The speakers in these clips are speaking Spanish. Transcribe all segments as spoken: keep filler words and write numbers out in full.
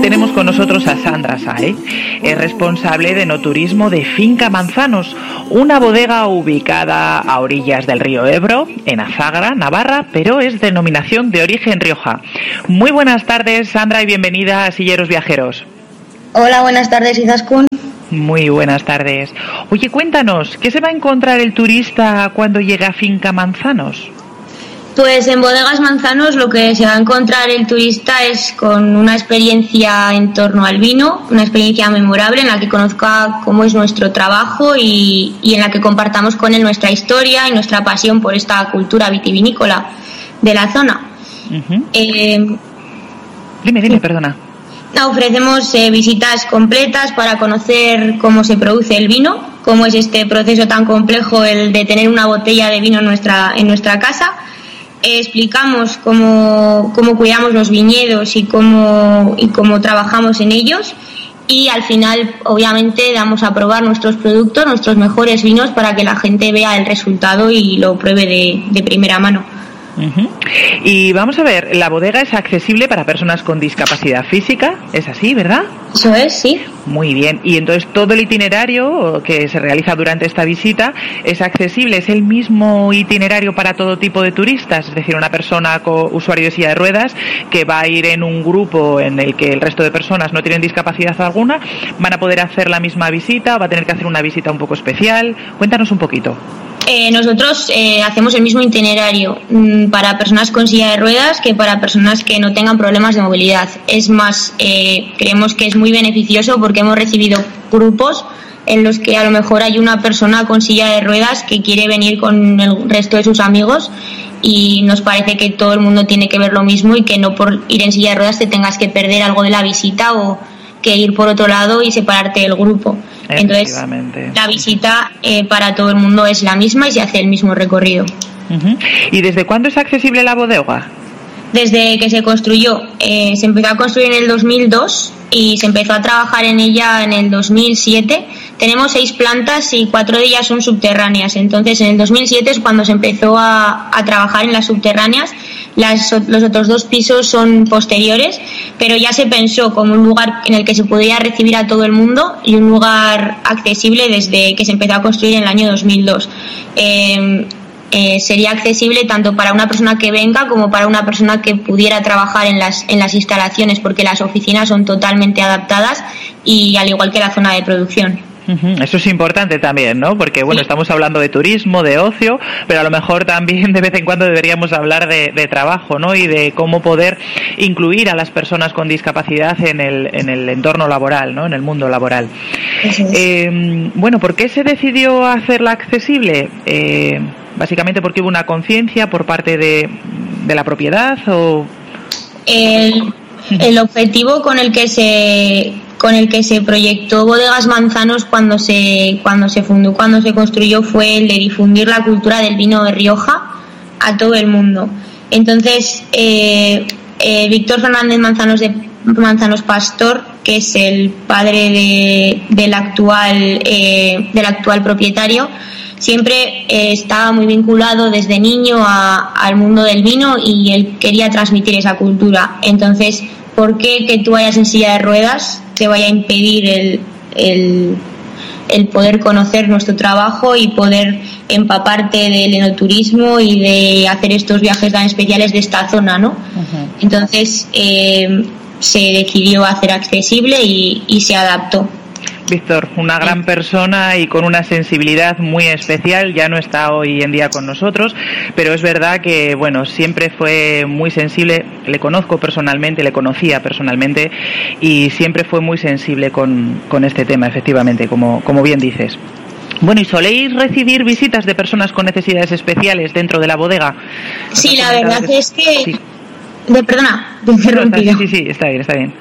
tenemos con nosotros a Sandra Sáez, es responsable de enoturismo de Finca Manzanos, una bodega ubicada a orillas del río Ebro, en Azagra, Navarra, pero es denominación de origen Rioja. Muy buenas tardes, Sandra, y bienvenida a Silleros Viajeros. Hola, buenas tardes, Izaskun. Muy buenas tardes. Oye, cuéntanos, ¿qué se va a encontrar el turista cuando llega a Finca Manzanos? Pues en Bodegas Manzanos lo que se va a encontrar el turista es con una experiencia en torno al vino, una experiencia memorable en la que conozca cómo es nuestro trabajo y, y en la que compartamos con él nuestra historia y nuestra pasión por esta cultura vitivinícola de la zona. Uh-huh. Eh, dime, dime, perdona. Ofrecemos eh, visitas completas para conocer cómo se produce el vino, cómo es este proceso tan complejo el de tener una botella de vino en nuestra, en nuestra casa. Eh, explicamos cómo, cómo cuidamos los viñedos y cómo, y cómo trabajamos en ellos. Y al final, obviamente, damos a probar nuestros productos, nuestros mejores vinos, para que la gente vea el resultado y lo pruebe de, de primera mano. Uh-huh. Y vamos a ver, la bodega es accesible para personas con discapacidad física, ¿es así, verdad? Eso es, sí. Muy bien, y entonces todo el itinerario que se realiza durante esta visita es accesible, es el mismo itinerario para todo tipo de turistas, es decir, una persona con usuario de silla de ruedas que va a ir en un grupo en el que el resto de personas no tienen discapacidad alguna, van a poder hacer la misma visita o va a tener que hacer una visita un poco especial. Cuéntanos un poquito. Eh, nosotros eh, hacemos el mismo itinerario mmm, para personas con silla de ruedas que para personas que no tengan problemas de movilidad. Es más, eh, creemos que es muy beneficioso porque hemos recibido grupos en los que a lo mejor hay una persona con silla de ruedas que quiere venir con el resto de sus amigos y nos parece que todo el mundo tiene que ver lo mismo y que no por ir en silla de ruedas te tengas que perder algo de la visita o que ir por otro lado y separarte del grupo. Entonces, la visita eh, para todo el mundo es la misma y se hace el mismo recorrido. Uh-huh. ¿Y desde cuándo es accesible la bodega? Desde que se construyó. Eh, se empezó a construir en el dos mil dos y se empezó a trabajar en ella en el dos mil siete. Tenemos seis plantas y cuatro de ellas son subterráneas. Entonces, en el dos mil siete es cuando se empezó a, a trabajar en las subterráneas. Las, los otros dos pisos son posteriores, pero ya se pensó como un lugar en el que se podía recibir a todo el mundo y un lugar accesible desde que se empezó a construir en el año dos mil dos. Eh, eh, sería accesible tanto para una persona que venga como para una persona que pudiera trabajar en las, en las instalaciones, porque las oficinas son totalmente adaptadas y al igual que la zona de producción. Uh-huh. Eso es importante también, ¿no? Porque, bueno, estamos hablando de turismo, de ocio, pero a lo mejor también de vez en cuando deberíamos hablar de, de trabajo, ¿no? Y de cómo poder incluir a las personas con discapacidad en el, en el entorno laboral, ¿no? En el mundo laboral. Eso es. Eh, bueno, ¿por qué se decidió hacerla accesible? Eh, básicamente porque hubo una conciencia por parte de, de la propiedad o... El, el objetivo con el que se... con el que se proyectó Bodegas Manzanos cuando se cuando se fundó, cuando se construyó, fue el de difundir la cultura del vino de Rioja a todo el mundo. Entonces, eh, eh, Víctor Fernández Manzanos de Manzanos Pastor, que es el padre de, del actual eh, del actual propietario, siempre eh, estaba muy vinculado desde niño a, al mundo del vino y él quería transmitir esa cultura. Entonces, ¿por qué que tú vayas en silla de ruedas te vaya a impedir el, el, el poder conocer nuestro trabajo y poder empaparte del enoturismo y de hacer estos viajes tan especiales de esta zona, ¿no? Uh-huh. Entonces eh, se decidió hacer accesible y, y se adaptó. Víctor, una gran persona y con una sensibilidad muy especial, ya no está hoy en día con nosotros, pero es verdad que, bueno, siempre fue muy sensible, le conozco personalmente, le conocía personalmente y siempre fue muy sensible con, con este tema, efectivamente, como, como bien dices. Bueno, ¿y soléis recibir visitas de personas con necesidades especiales dentro de la bodega? Sí, la verdad que... es que... Sí. De, perdona, te he interrumpido. Sí, sí, sí, está bien, está bien.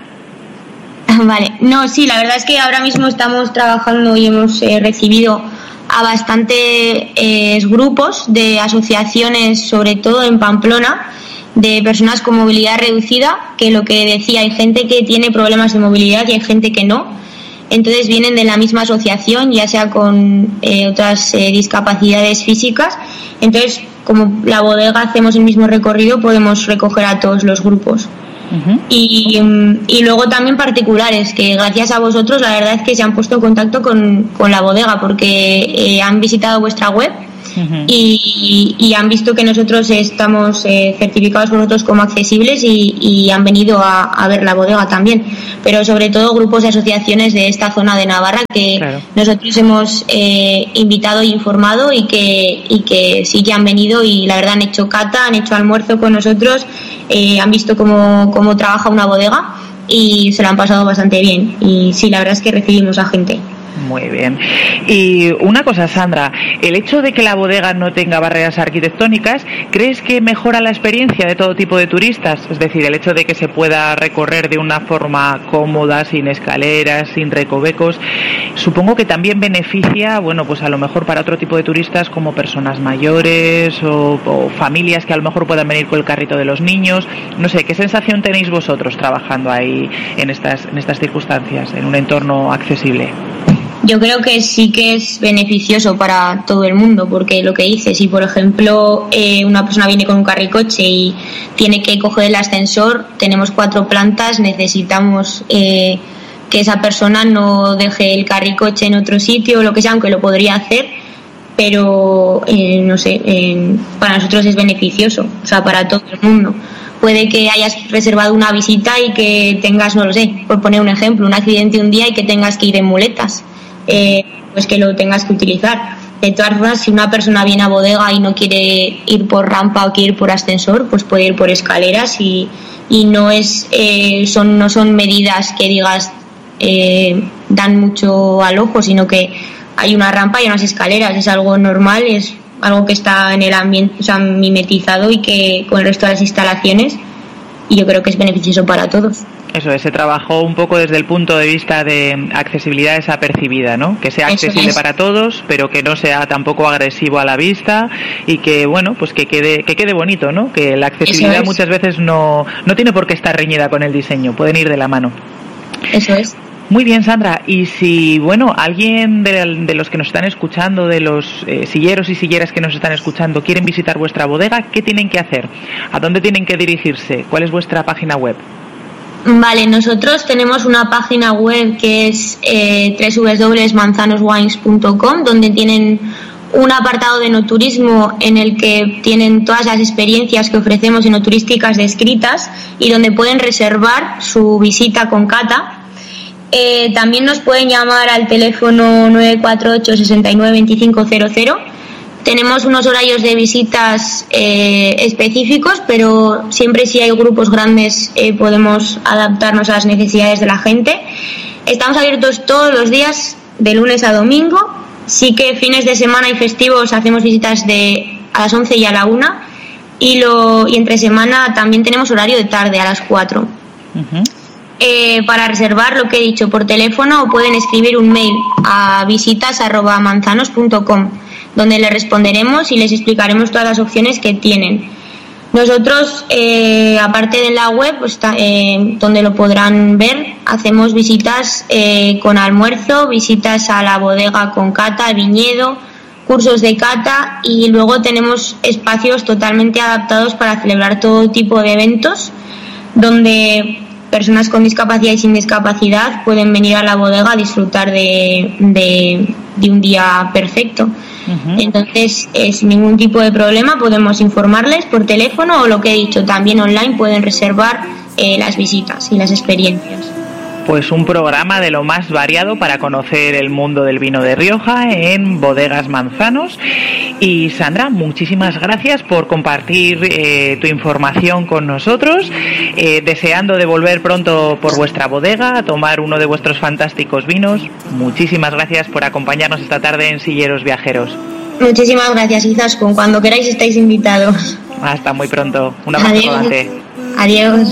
Vale, no, sí, la verdad es que ahora mismo estamos trabajando y hemos eh, recibido a bastantes eh, grupos de asociaciones, sobre todo en Pamplona, de personas con movilidad reducida, que lo que decía, hay gente que tiene problemas de movilidad y hay gente que no. Entonces vienen de la misma asociación, ya sea con eh, otras eh, discapacidades físicas. Entonces, como la bodega hacemos el mismo recorrido, podemos recoger a todos los grupos. Uh-huh. Y, y luego también particulares, que gracias a vosotros la verdad es que se han puesto en contacto con, con la bodega porque eh, han visitado vuestra web. Uh-huh. y, y han visto que nosotros estamos eh, certificados por nosotros como accesibles y, y han venido a, a ver la bodega también, pero sobre todo grupos y asociaciones de esta zona de Navarra que claro. nosotros hemos eh, invitado e informado y que, y que sí que han venido y la verdad han hecho cata, han hecho almuerzo con nosotros, eh, han visto cómo, cómo trabaja una bodega y se lo han pasado bastante bien y sí, la verdad es que recibimos a gente. Muy bien. Y una cosa, Sandra, el hecho de que la bodega no tenga barreras arquitectónicas, ¿crees que mejora la experiencia de todo tipo de turistas? Es decir, el hecho de que se pueda recorrer de una forma cómoda, sin escaleras, sin recovecos, supongo que también beneficia, bueno, pues a lo mejor para otro tipo de turistas como personas mayores o, o familias que a lo mejor puedan venir con el carrito de los niños. No sé, ¿qué sensación tenéis vosotros trabajando ahí en estas, en estas circunstancias, en un entorno accesible? Yo creo que sí que es beneficioso para todo el mundo, porque lo que dices, si por ejemplo eh, una persona viene con un carricoche y tiene que coger el ascensor, tenemos cuatro plantas, necesitamos eh, que esa persona no deje el carricoche en otro sitio o lo que sea, aunque lo podría hacer, pero eh, no sé, eh, para nosotros es beneficioso, o sea, para todo el mundo. Puede que hayas reservado una visita y que tengas, no lo sé, por poner un ejemplo, un accidente un día y que tengas que ir en muletas. Eh, pues que lo tengas que utilizar. De todas formas, si una persona viene a bodega y no quiere ir por rampa o quiere ir por ascensor, pues puede ir por escaleras y, y no es eh, son no son medidas que digas eh, dan mucho al ojo, sino que hay una rampa y unas escaleras, es algo normal, es algo que está en el ambiente, o sea, mimetizado y que con el resto de las instalaciones, y yo creo que es beneficioso para todos. Eso es, se trabajó un poco desde el punto de vista de accesibilidad desapercibida, ¿no? Que sea accesible es. para todos, pero que no sea tampoco agresivo a la vista y que, bueno, pues que quede que quede bonito, ¿no? Que la accesibilidad es. muchas veces no, no tiene por qué estar reñida con el diseño, pueden ir de la mano. Eso es. Muy bien, Sandra. Y si, bueno, alguien de, de los que nos están escuchando, de los eh, silleros y silleras que nos están escuchando, quieren visitar vuestra bodega, ¿qué tienen que hacer? ¿A dónde tienen que dirigirse? ¿Cuál es vuestra página web? Vale, nosotros tenemos una página web que es eh, doble u doble u doble u punto manzanos wines punto com, donde tienen un apartado de enoturismo en el que tienen todas las experiencias que ofrecemos enoturísticas descritas y donde pueden reservar su visita con cata. Eh, también nos pueden llamar al teléfono nueve cuatro ocho, seis nueve dos cinco cero cero. Tenemos unos horarios de visitas eh, específicos, pero siempre si hay grupos grandes eh, podemos adaptarnos a las necesidades de la gente. Estamos abiertos todos los días, de lunes a domingo. Sí que fines de semana y festivos hacemos visitas de a las once y a la una. Y, lo, y entre semana también tenemos horario de tarde, a las cuatro. Uh-huh. Eh, para reservar, lo que he dicho, por teléfono, o pueden escribir un mail a visitas arroba manzanos punto com, donde les responderemos y les explicaremos todas las opciones que tienen. Nosotros, eh, aparte de la web, pues, eh, donde lo podrán ver, hacemos visitas eh, con almuerzo, visitas a la bodega con cata, viñedo, cursos de cata, y luego tenemos espacios totalmente adaptados para celebrar todo tipo de eventos, donde personas con discapacidad y sin discapacidad pueden venir a la bodega a disfrutar de, de, de un día perfecto. Uh-huh. Entonces, eh, sin ningún tipo de problema podemos informarles por teléfono o, lo que he dicho, también online pueden reservar eh, las visitas y las experiencias. Pues un programa de lo más variado para conocer el mundo del vino de Rioja en Bodegas Manzanos. Y Sandra, muchísimas gracias por compartir eh, tu información con nosotros, eh, deseando de volver pronto por vuestra bodega a tomar uno de vuestros fantásticos vinos. Muchísimas gracias por acompañarnos esta tarde en Silleros Viajeros. Muchísimas gracias, Izaskun. Cuando queráis estáis invitados. Hasta muy pronto. Un abrazo rodante. Adiós.